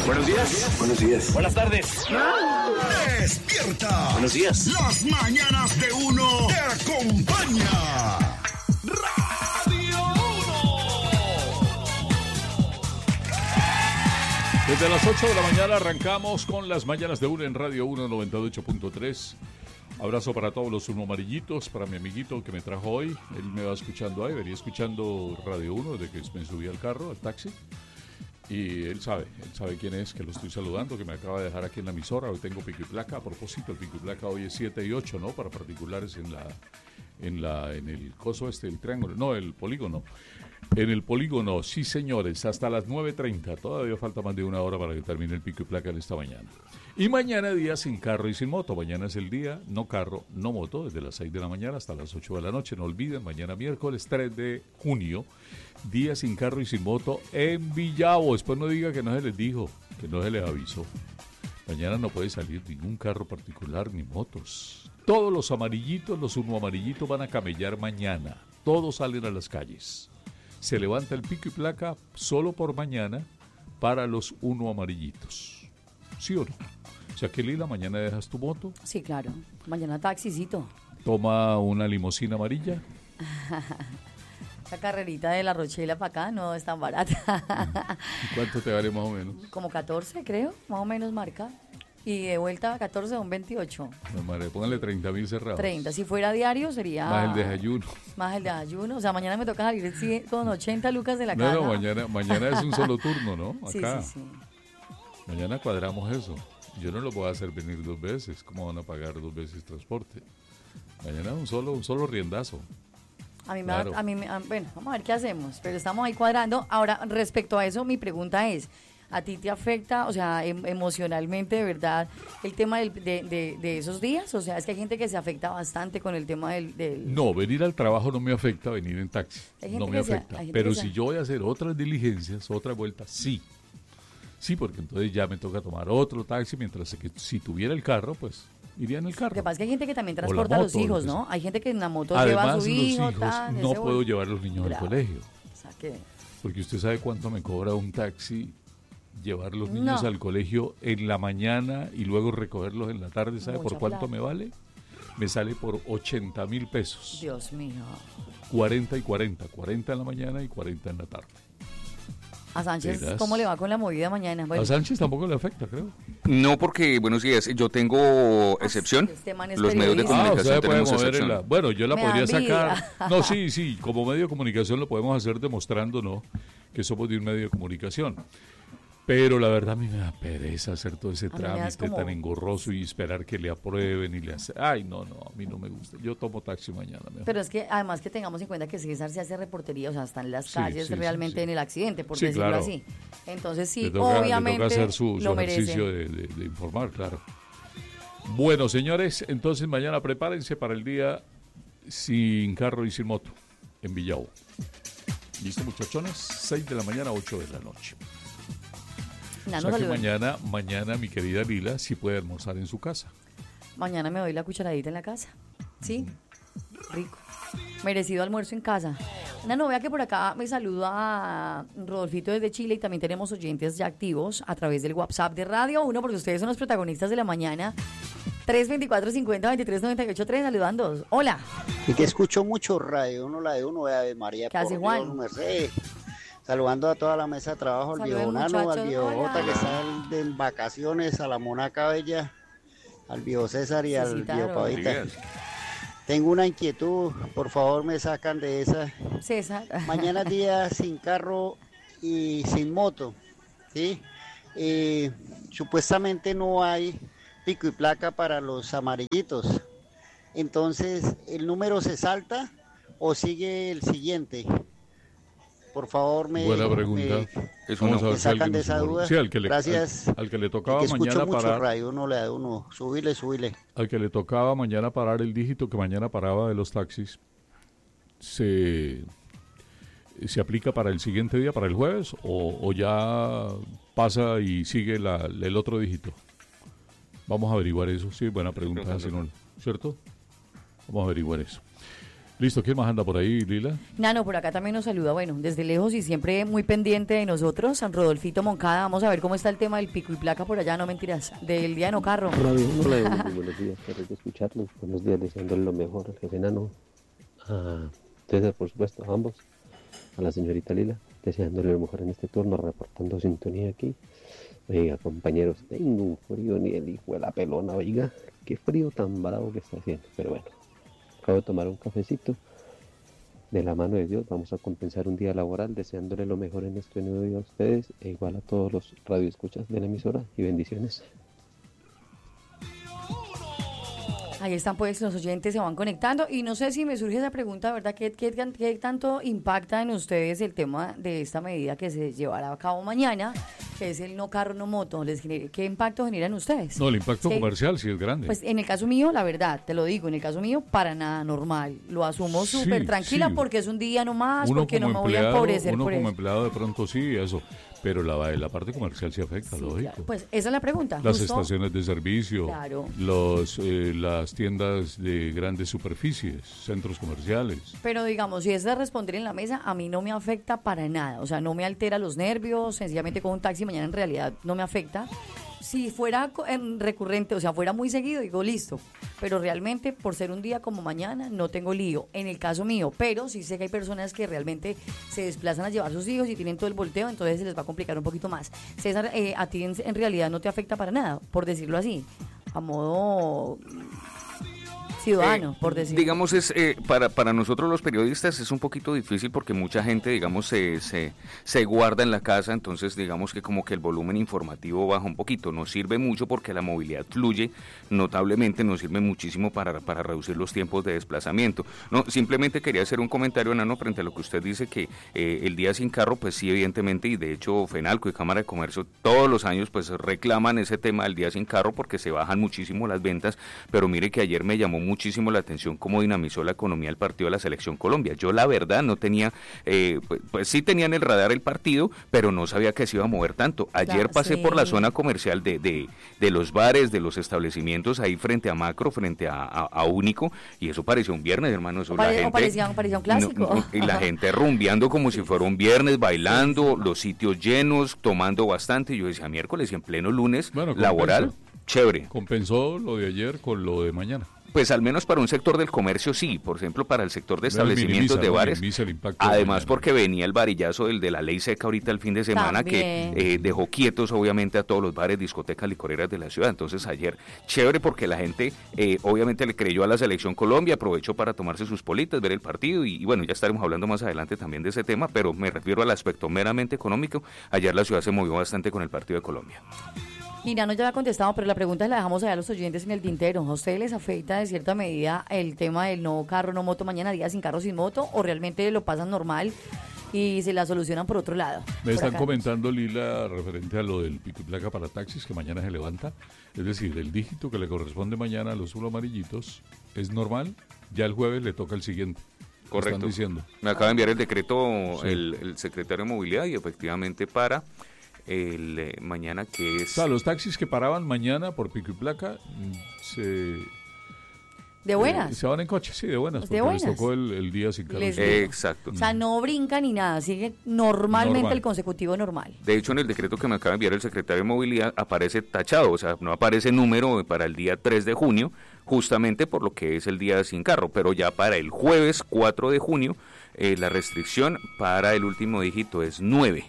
Buenos días. Buenos días. Buenas tardes. ¡Despierta! Buenos días. Las mañanas de uno te acompaña. Radio 1. Desde las 8 de la mañana arrancamos con las mañanas de uno en Radio 1 98.3. Abrazo para todos los uno amarillitos, para mi amiguito que me trajo hoy. Él me va escuchando ahí, venía escuchando Radio 1 desde que me subí al carro, al taxi. Y él sabe quién es, que lo estoy saludando, que me acaba de dejar aquí en la emisora. Hoy tengo pico y placa. A propósito, el pico y placa hoy es 7 y 8, ¿no? Para particulares en el coso el triángulo. No, el polígono. En el polígono, sí señores, hasta las 9:30. Todavía falta más de una hora para que termine el pico y placa de esta mañana. Y mañana día sin carro y sin moto. Mañana es el día, no carro, no moto, desde las 6 de la mañana hasta las 8 de la noche. No olviden, mañana miércoles 3 de junio, día sin carro y sin moto en Villavo. Después no diga que no se les dijo, que no se les avisó. Mañana no puede salir ningún carro particular ni motos. Todos los amarillitos, los uno amarillitos van a camellar mañana. Todos salen a las calles. Se levanta el pico y placa solo por mañana para los uno amarillitos. ¿Sí o no? O sea que Lila, mañana dejas tu moto. Sí, claro. Mañana taxicito. Toma una limusina amarilla. La carrerita de la Rochela para acá no es tan barata. ¿Y cuánto te vale más o menos? Como 14, creo, más o menos marca. Y de vuelta a 14 son 28. No, madre, póngale 30.000 cerrados. 30. Si fuera diario sería... Más el desayuno. Más el desayuno. O sea, mañana me toca salir con 80 lucas de la casa. No, mañana es un solo turno, ¿no? Acá. Sí. Mañana cuadramos eso. Yo no lo puedo hacer venir 2 veces. ¿Cómo van a pagar 2 veces transporte? Mañana un solo riendazo. Claro. Bueno, vamos a ver qué hacemos. Pero estamos ahí cuadrando. Ahora, respecto a eso, mi pregunta es... ¿A ti te afecta, o sea, emocionalmente, de verdad, el tema de esos días? O sea, es que hay gente que se afecta bastante con el tema del... No, venir al trabajo no me afecta, venir en taxi no me afecta. Pero si yo voy a hacer otras diligencias, otra vuelta, sí. Sí, porque entonces ya me toca tomar otro taxi, mientras que si tuviera el carro, pues iría en el carro. Lo que pasa es que hay gente que también transporta a los hijos, ¿no? Hay gente que en la moto lleva a su hijo. Además, no puedo llevar a los niños al colegio. O sea, que... Porque usted sabe cuánto me cobra un taxi llevar los niños al colegio en la mañana y luego recogerlos en la tarde. ¿Sabe por cuánto me vale? Me sale por 80.000 pesos. Dios mío. 40 y 40. 40 en la mañana y 40 en la tarde. A Sánchez, ¿cómo le va con la movida mañana? Bueno. A Sánchez tampoco le afecta, creo. No, porque, buenos días, yo tengo excepción. Los medios de comunicación tenemos excepción. Bueno, yo la podría sacar. No, sí, como medio de comunicación lo podemos hacer demostrando, ¿no?, que somos de un medio de comunicación. Pero la verdad a mí me da pereza hacer todo ese trámite tan engorroso y esperar que le aprueben y le hace. Ay, no, a mí no me gusta. Yo tomo taxi mañana mejor. Pero es que además que tengamos en cuenta que César se hace reportería, o sea, está en las calles realmente en el accidente, por decirlo así. Entonces sí, obviamente le toca hacer su ejercicio de informar, claro. Bueno, señores, entonces mañana prepárense para el día sin carro y sin moto en Villavo. ¿Listo, muchachones? 6 de la mañana, 8 de la noche. O sea que mañana mi querida Lila sí puede almorzar en su casa. Mañana me doy la cucharadita en la casa. Sí, rico. Merecido almuerzo en casa. Nano, vea que por acá me saluda a Rodolfito desde Chile y también tenemos oyentes ya activos a través del WhatsApp de Radio 1, porque ustedes son los protagonistas de la mañana. 324-50-23-98-3, saludando. Hola. Y que escucho mucho Radio 1, la de 1, Ave María. ¿Qué hace Juan? Saludando a toda la mesa de trabajo, al viejo Nano, al viejo Jota que está en vacaciones, a la Monaca Bella, al viejo César y al viejo Pavita. Tengo una inquietud, por favor me sacan de esa. César. Mañana día sin carro y sin moto, ¿sí? Supuestamente no hay pico y placa para los amarillitos. Entonces, ¿el número se salta o sigue el siguiente? Por favor, buena pregunta. Me sacan de esa duda. Sí, gracias. Al que le tocaba mañana parar. Radio, uno le da uno, subile. Al que le tocaba mañana parar el dígito que mañana paraba de los taxis, ¿se aplica para el siguiente día, para el jueves, o ya pasa y sigue el otro dígito? Vamos a averiguar eso. Sí, buena pregunta, ¿cierto? Vamos a averiguar eso. Listo, ¿quién más anda por ahí, Lila? Nano, por acá también nos saluda, bueno, desde lejos y siempre muy pendiente de nosotros, San Rodolfito Moncada. Vamos a ver cómo está el tema del pico y placa por allá, no mentiras, del día de no carro. Hola, muy buenos días, qué rico escucharlos. Buenos días, deseándole lo mejor al jefe Nano, a César, por supuesto, a ambos, a la señorita Lila, deseándole lo mejor en este turno, reportando sintonía aquí. Oiga, compañeros, tengo un frío ni el hijo de la pelona, oiga, qué frío tan bravo que está haciendo, pero bueno. Acabo de tomar un cafecito, de la mano de Dios, vamos a compensar un día laboral, deseándole lo mejor en este nuevo día a ustedes, e igual a todos los radioescuchas de la emisora, y bendiciones. Ahí están pues los oyentes, se van conectando y no sé si me surge esa pregunta, ¿verdad? ¿Qué tanto impacta en ustedes el tema de esta medida que se llevará a cabo mañana, que es el no carro, no moto? ¿Qué impacto generan ustedes? No, el impacto comercial sí es grande. Pues en el caso mío, la verdad, te lo digo, en el caso mío, para nada normal. Lo asumo súper tranquila porque es un día nomás, porque no me voy a empobrecer por eso. Uno como empleado de pronto sí, eso. Pero la parte comercial sí afecta, lógico. Claro. Pues esa es la pregunta. Las estaciones de servicio, claro. Las tiendas de grandes superficies, centros comerciales. Pero digamos, si es de responder en la mesa, a mí no me afecta para nada. O sea, no me altera los nervios, sencillamente con un taxi mañana en realidad no me afecta. Si fuera recurrente, o sea, fuera muy seguido, digo listo. Pero realmente, por ser un día como mañana, no tengo lío. En el caso mío, pero sí sé que hay personas que realmente se desplazan a llevar sus hijos y tienen todo el volteo, entonces se les va a complicar un poquito más. César, a ti en realidad no te afecta para nada, por decirlo así, a modo ciudadano, por decirlo. Digamos, para nosotros los periodistas es un poquito difícil porque mucha gente, digamos, se guarda en la casa, entonces digamos que como que el volumen informativo baja un poquito. Nos sirve mucho porque la movilidad fluye notablemente, nos sirve muchísimo para reducir los tiempos de desplazamiento. No, simplemente quería hacer un comentario, Nano, frente a lo que usted dice que el día sin carro, pues sí, evidentemente, y de hecho Fenalco y Cámara de Comercio todos los años pues reclaman ese tema del día sin carro porque se bajan muchísimo las ventas, pero mire que ayer me llamó muchísimo la atención cómo dinamizó la economía el partido de la Selección Colombia. Yo la verdad no tenía, pues sí tenía en el radar el partido, pero no sabía que se iba a mover tanto. Ayer pasé por la zona comercial de los bares, de los establecimientos ahí frente a Macro, frente a Único, y eso parecía un viernes, hermano. Eso parecía un clásico. Y la gente rumbeando como si fuera un viernes, bailando, los sitios llenos, tomando bastante. Y yo decía, miércoles y en pleno lunes laboral, chévere. Compensó lo de ayer con lo de mañana. Pues al menos para un sector del comercio sí, por ejemplo para el sector de establecimientos de bares, además porque venía el varillazo de la ley seca ahorita el fin de semana que dejó quietos obviamente a todos los bares, discotecas, licoreras de la ciudad. Entonces ayer chévere porque la gente obviamente le creyó a la Selección Colombia, aprovechó para tomarse sus politas, ver el partido y bueno, ya estaremos hablando más adelante también de ese tema, pero me refiero al aspecto meramente económico. Ayer la ciudad se movió bastante con el partido de Colombia. Y Nano ya había contestado, pero la pregunta la dejamos allá a los oyentes en el tintero. ¿A ustedes les afecta de cierta medida el tema del no carro, no moto mañana, día sin carro, sin moto? ¿O realmente lo pasan normal y se la solucionan por otro lado? Me están comentando, Lila, referente a lo del pico y placa para taxis, que mañana se levanta. Es decir, el dígito que le corresponde mañana a los azul amarillitos es normal, ya el jueves le toca el siguiente. Correcto. Están diciendo. Me acaba de enviar el decreto el secretario de Movilidad y efectivamente para... mañana que es... O sea, los taxis que paraban mañana por pico y placa ¿de buenas? Se van en coche, sí, de buenas, porque les tocó el día sin carro. Exacto. O sea, no brinca ni nada, sigue normalmente el consecutivo normal. De hecho, en el decreto que me acaba de enviar el secretario de Movilidad aparece tachado, o sea, no aparece número para el día 3 de junio, justamente por lo que es el día sin carro, pero ya para el jueves 4 de junio, la restricción para el último dígito es 9.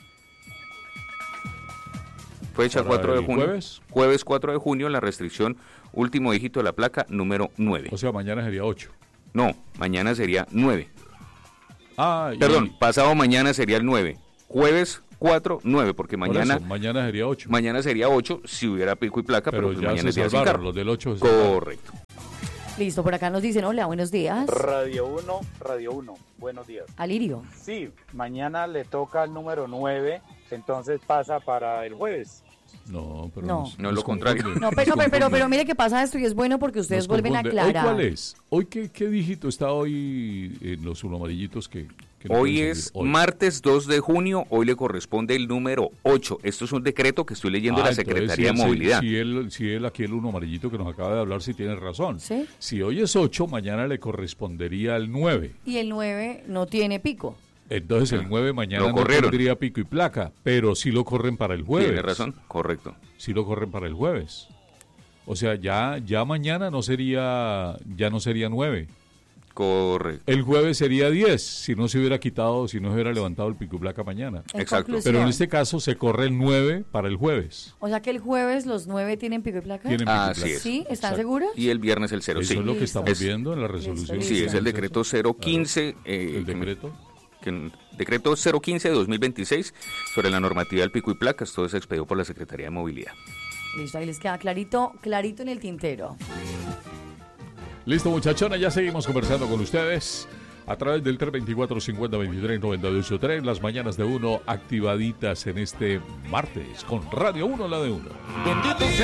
Fecha 4 de junio. Jueves 4 de junio, la restricción, último dígito de la placa, número 9. O sea, mañana sería 8. No, mañana sería 9. Perdón, pasado mañana sería el 9. Jueves 4, 9, porque mañana... mañana sería 8. Mañana sería 8 si hubiera pico y placa, pero pues ya mañana se salvaron, los del 8. Correcto. Listo, por acá nos dicen, hola, buenos días. Radio 1, buenos días. Alirio. Sí, mañana le toca el número 9, entonces pasa para el jueves. No, pero no es lo contrario. No, pero mire que pasa esto y es bueno porque ustedes vuelven a aclarar. ¿Hoy cuál es? ¿Hoy qué dígito está hoy en los amarillitos que Hoy es martes 2 de junio, hoy le corresponde el número 8. Esto es un decreto que estoy leyendo de la Secretaría de Movilidad. Si él aquí el uno amarillito que nos acaba de hablar, si tiene razón. ¿Sí? Si hoy es 8, mañana le correspondería el 9. Y el 9 no tiene pico. Entonces el 9 mañana no tendría pico y placa, pero sí lo corren para el jueves. Tiene razón, correcto. Sí lo corren para el jueves. O sea, ya mañana no sería 9. Correcto. El jueves sería 10, si no se hubiera levantado el pico y placa mañana. Exacto. Pero en este caso se corre el 9 para el jueves. O sea que el jueves los 9 tienen pico y placa. Tienen pico y placa. Así es. ¿Sí? ¿Están seguros? Y el viernes el 0. Eso sí. es lo que estamos viendo en la resolución. Sí, es el decreto 015. ¿El decreto? Decreto 015 de 2026 sobre la normativa del pico y placas. Todo se expedió por la Secretaría de Movilidad. Listo, ahí les queda clarito en el tintero. Listo, muchachona, ya seguimos conversando con ustedes a través del 324-5023-983, las mañanas de uno activaditas en este martes con Radio 1, la de uno. Bendito sea